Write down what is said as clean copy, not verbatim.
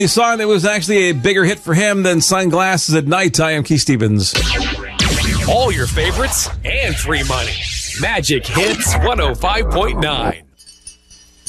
song that was actually a bigger hit for him than Sunglasses at Night. I am Keith Stevens. All your favorites and free money. Magic Hits 105.9.